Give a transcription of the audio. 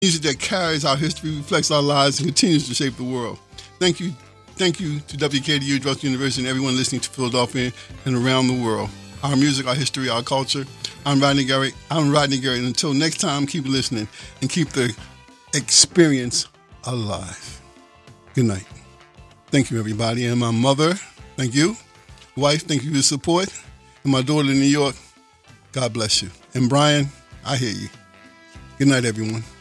Music that carries our history, reflects our lives, and continues to shape the world. Thank you to WKDU, Drexel University, and everyone listening to Philadelphia and around the world. Our music, our history, our culture. I'm Rodney Garrett. And until next time, keep listening and keep the experience alive. Good night. Thank you, everybody. And my mother, thank you. Wife, thank you for your support. And my daughter in New York, God bless you. And Brian, I hear you. Good night, everyone.